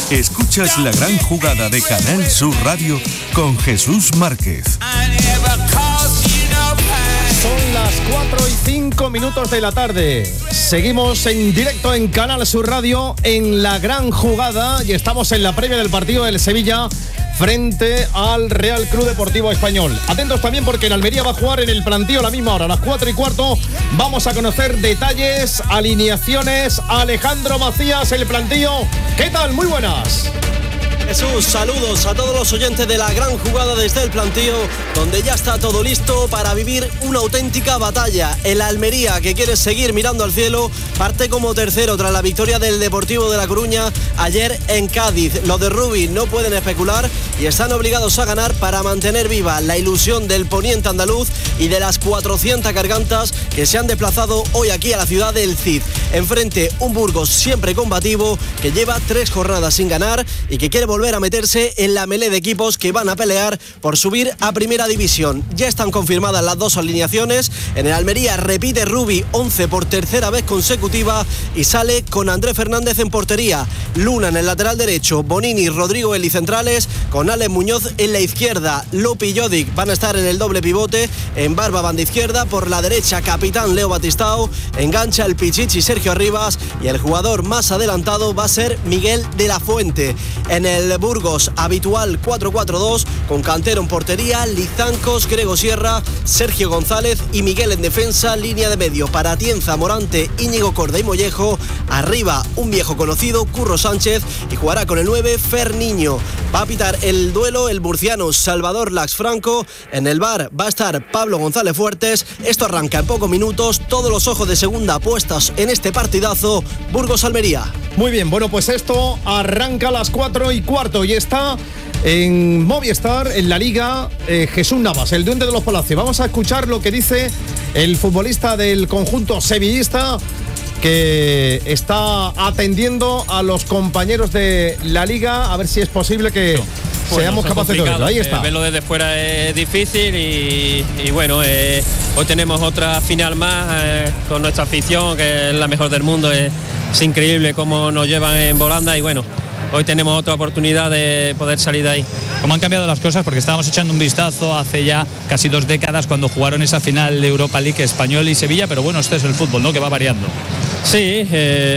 Escuchas la gran jugada de Canal Sur Radio con Jesús Márquez. Son las 4:05 de la tarde. Seguimos en directo en Canal Sur Radio en la gran jugada y estamos en la previa del partido del Sevilla frente al Real Club Deportivo Español. Atentos también porque en Almería va a jugar en el plantío a la misma hora, a las 4:15. Vamos a conocer detalles, alineaciones. Alejandro Macías, el plantío. ¿Qué tal? Muy buenas. Jesús, saludos a todos los oyentes de la gran jugada desde el plantío, donde ya está todo listo para vivir una auténtica batalla. El Almería, que quiere seguir mirando al cielo, parte como tercero tras la victoria del Deportivo de La Coruña ayer en Cádiz. Los de Rubi no pueden especular y están obligados a ganar para mantener viva la ilusión del poniente andaluz y de las 400 gargantas que se han desplazado hoy aquí a la ciudad del Cid. Enfrente, un Burgos siempre combativo, que lleva 3 jornadas sin ganar y que quiere volver a meterse en la melé de equipos que van a pelear por subir a Primera División. Ya están confirmadas las 2 alineaciones. En el Almería repite Rubi 11 por tercera vez consecutiva y sale con Andrés Fernández en portería, Luna en el lateral derecho, Bonini, Rodrigo Eli centrales, con Alex Muñoz en la izquierda. Lopi y Jodic van a estar en el doble pivote, en Barba banda izquierda, por la derecha capitán Leo Batistao, engancha el Pichichi Sergio Arribas y el jugador más adelantado va a ser Miguel de la Fuente. En el Burgos habitual 4-4-2 con Cantero en portería, Lizancos, Grego Sierra, Sergio González y Miguel en defensa, línea de medio para Atienza, Morante, Íñigo Corda y Mollejo, arriba un viejo conocido, Curro Sánchez, y jugará con el 9 Fer Niño. Va a pitar el duelo el murciano Salvador Lax Franco, en el bar va a estar Pablo González Fuertes. Esto arranca en pocos minutos, todos los ojos de segunda puestas en este partidazo Burgos-Almería. Muy bien, bueno, pues esto arranca a las 4:15 y está en Movistar, en la Liga, Jesús Navas, el duende de los Palacios. Vamos a escuchar lo que dice el futbolista del conjunto sevillista, que está atendiendo a los compañeros de la Liga, a ver si es posible que seamos capaces de verlo. Ahí está. Verlo desde fuera es difícil y bueno, hoy tenemos otra final más con nuestra afición, que es la mejor del mundo. Es increíble cómo nos llevan en volanda y bueno, hoy tenemos otra oportunidad de poder salir de ahí. ¿Cómo han cambiado las cosas? Porque estábamos echando un vistazo hace ya casi 2 décadas cuando jugaron esa final de Europa League, Español y Sevilla, pero bueno, este es el fútbol, ¿no?, que va variando. Sí,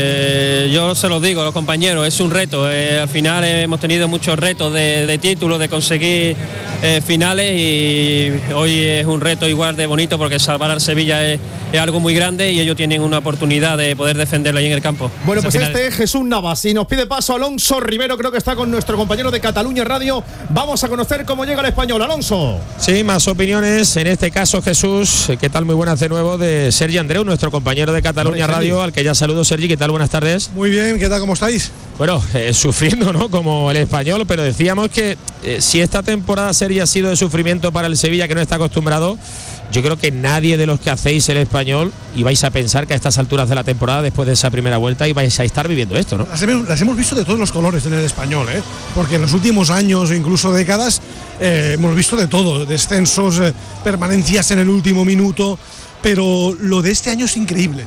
yo se los digo a los compañeros, es un reto. Al final hemos tenido muchos retos de títulos, de conseguir finales, y hoy es un reto igual de bonito porque salvar al Sevilla es algo muy grande y ellos tienen una oportunidad de poder defenderlo ahí en el campo. Bueno, pues este es Jesús Navas y nos pide paso Alonso Rivero, creo que está con nuestro compañero de Cataluña Radio. Vamos a conocer cómo llega el Español. Alonso. Sí, más opiniones, en este caso Jesús, ¿qué tal? Muy buenas de nuevo, de Sergi Andreu, nuestro compañero de Cataluña Radio, al que ya saludo. Sergi, ¿qué tal? Buenas tardes. Muy bien, ¿qué tal? ¿Cómo estáis? Bueno, sufriendo, ¿no?, como el Español, pero decíamos que si esta temporada Sergi ha sido de sufrimiento para el Sevilla, que no está acostumbrado, yo creo que nadie de los que hacéis el Español ibais a pensar que a estas alturas de la temporada, después de esa primera vuelta, ibais a estar viviendo esto, ¿no? Las hemos visto de todos los colores en el Español, porque en los últimos años, incluso décadas, hemos visto de todo, descensos, permanencias en el último minuto, pero lo de este año es increíble.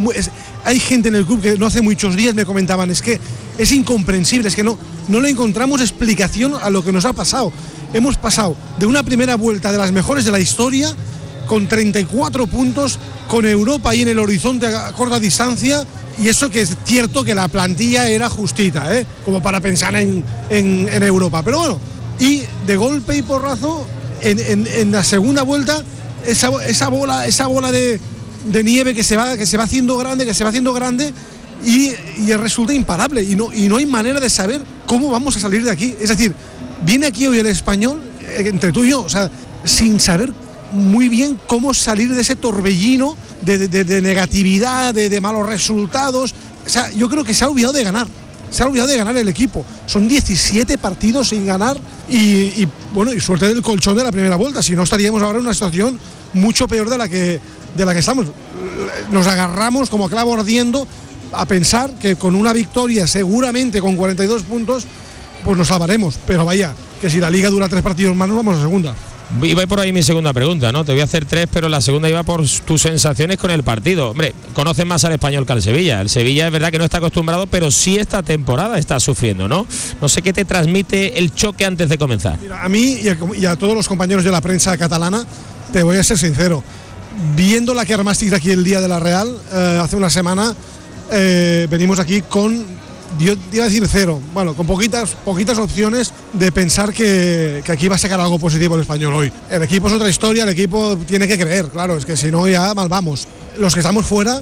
Hay gente en el club que no hace muchos días me comentaban, es que es incomprensible, es que no le encontramos explicación a lo que nos ha pasado. Hemos pasado de una primera vuelta de las mejores de la historia, con 34 puntos, con Europa ahí en el horizonte a corta distancia, y eso que es cierto que la plantilla era justita, como para pensar en Europa. Pero bueno, y de golpe y porrazo, en la segunda vuelta, esa bola de nieve que se va haciendo grande, y resulta imparable, y no hay manera de saber cómo vamos a salir de aquí. Es decir, viene aquí hoy el Español, entre tú y yo, o sea, sin saber muy bien cómo salir de ese torbellino de negatividad, de malos resultados. O sea, yo creo que se ha olvidado de ganar el equipo. Son 17 partidos sin ganar y suerte del colchón de la primera vuelta, si no estaríamos ahora en una situación mucho peor de la que estamos. Nos agarramos como clavo ardiendo a pensar que con una victoria, seguramente con 42 puntos, pues nos salvaremos. Pero vaya, que si la Liga dura 3 partidos más, nos vamos a segunda. Iba por ahí mi segunda pregunta, ¿no? Te voy a hacer 3, pero la segunda iba por tus sensaciones con el partido. Hombre, conoces más al Español que al Sevilla. El Sevilla es verdad que no está acostumbrado, pero sí esta temporada está sufriendo, ¿no? No sé qué te transmite el choque antes de comenzar. Mira, a mí y a todos los compañeros de la prensa catalana, te voy a ser sincero. Viendo la que armasteis aquí el día de la Real, hace una semana, venimos aquí con... Yo iba a decir 0, bueno, con poquitas opciones de pensar que aquí va a sacar algo positivo el Español hoy. El equipo es otra historia, el equipo tiene que creer, claro, es que si no ya mal vamos. Los que estamos fuera,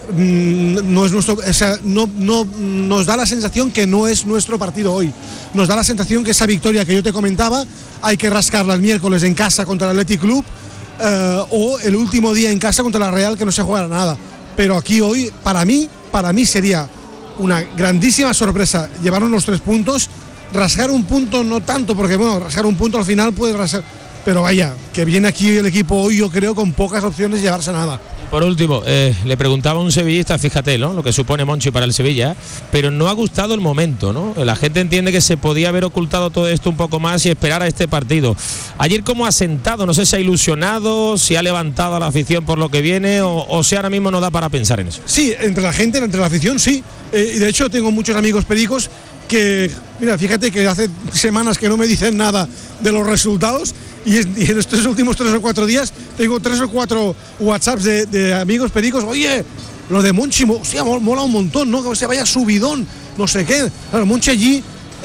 no es nuestro, o sea, no nos da la sensación que no es nuestro partido hoy. Nos da la sensación que esa victoria que yo te comentaba hay que rascarla el miércoles en casa contra el Athletic Club o el último día en casa contra la Real, que no se juega nada. Pero aquí hoy, para mí sería una grandísima sorpresa llevarnos los 3 puntos, rasgar un punto no tanto, porque bueno, rasgar un punto al final puede rasgar, pero vaya, que viene aquí el equipo hoy, yo creo, con pocas opciones de llevarse nada. Por último, le preguntaba a un sevillista, fíjate, ¿no?, lo que supone Monchi para el Sevilla, pero no ha gustado el momento, ¿no? La gente entiende que se podía haber ocultado todo esto un poco más y esperar a este partido. Ayer, ¿cómo ha sentado? No sé si ha ilusionado, si ha levantado a la afición por lo que viene o si ahora mismo no da para pensar en eso. Sí, entre la gente, entre la afición, sí. Y de hecho tengo muchos amigos pericos que, mira, fíjate que hace semanas que no me dicen nada de los resultados y en estos últimos 3 o 4 días tengo 3 o 4 WhatsApps de amigos pericos. Oye, lo de Monchi, hostia, mola un montón, ¿no? Que se vaya subidón, no sé qué. Claro, Monchi allí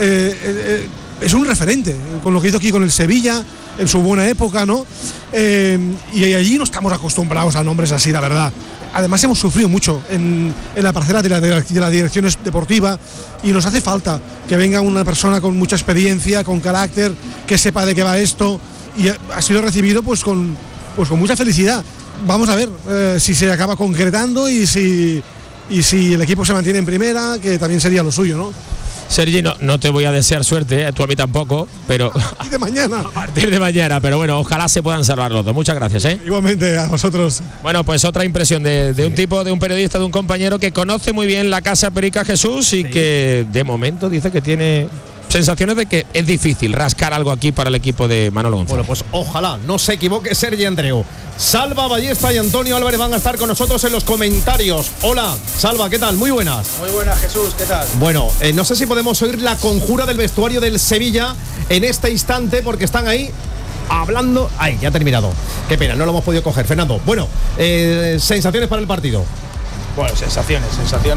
es un referente con lo que hizo aquí con el Sevilla en su buena época, ¿no? Y allí no estamos acostumbrados a nombres así, la verdad. Además hemos sufrido mucho en la parcela de la dirección deportiva y nos hace falta que venga una persona con mucha experiencia, con carácter, que sepa de qué va esto, y ha sido recibido pues con mucha felicidad. Vamos a ver si se acaba concretando y si el equipo se mantiene en primera, que también sería lo suyo, ¿no? Sergi, no te voy a desear suerte, tú a mí tampoco, pero a partir de mañana. A partir de mañana, pero bueno, ojalá se puedan salvar los dos. Muchas gracias, ¿eh? Igualmente, a vosotros. Bueno, pues otra impresión de un tipo, de un periodista, de un compañero que conoce muy bien la Casa Perica Jesús y que de momento dice que tiene sensaciones de que es difícil rascar algo aquí para el equipo de Manolo González. Bueno, pues ojalá no se equivoque Sergi Andreu. Salva Ballesta y Antonio Álvarez van a estar con nosotros en los comentarios. Hola, Salva, ¿qué tal? Muy buenas. Muy buenas, Jesús, ¿qué tal? Bueno, no sé si podemos oír la conjura del vestuario del Sevilla en este instante, porque están ahí hablando. Ay, ya ha terminado. Qué pena, no lo hemos podido coger. Fernando, bueno, sensaciones para el partido. Bueno, sensaciones.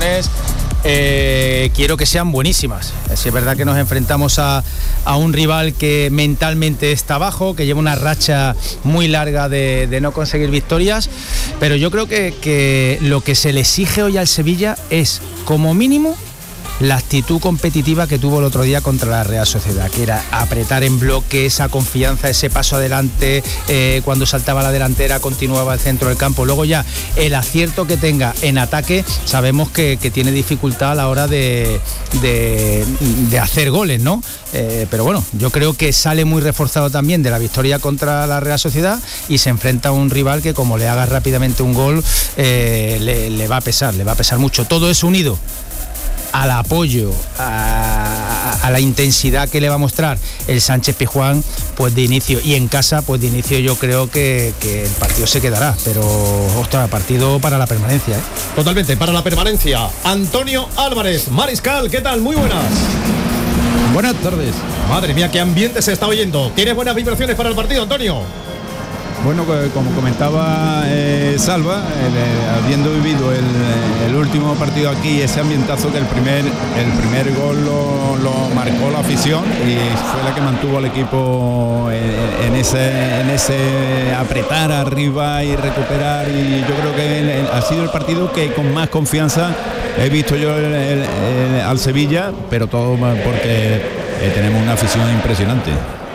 Quiero que sean buenísimas. Si es verdad que nos enfrentamos a un rival que mentalmente está abajo, que lleva una racha muy larga de no conseguir victorias, pero yo creo que lo que se le exige hoy al Sevilla es, como mínimo, la actitud competitiva que tuvo el otro día contra la Real Sociedad, que era apretar en bloque, esa confianza, ese paso adelante, cuando saltaba la delantera continuaba el centro del campo. Luego ya el acierto que tenga en ataque, sabemos que tiene dificultad a la hora de hacer goles, ¿no? Pero bueno, yo creo que sale muy reforzado también de la victoria contra la Real Sociedad y se enfrenta a un rival que, como le haga rápidamente un gol, le va a pesar mucho. Todo es unido al apoyo, a la intensidad que le va a mostrar el Sánchez Pizjuán, pues de inicio, y en casa, pues de inicio yo creo que el partido se quedará, pero ostras, partido para la permanencia, ¿eh? Totalmente, para la permanencia. Antonio Álvarez, Mariscal, ¿qué tal? Muy buenas. Buenas tardes. Madre mía, qué ambiente se está oyendo. ¿Tienes buenas vibraciones para el partido, Antonio? Bueno, como comentaba Salva, habiendo vivido el último partido aquí, ese ambientazo, que el primer gol lo marcó la afición y fue la que mantuvo al equipo en ese apretar arriba y recuperar, y yo creo que ha sido el partido que con más confianza he visto yo al Sevilla, pero todo porque tenemos una afición impresionante.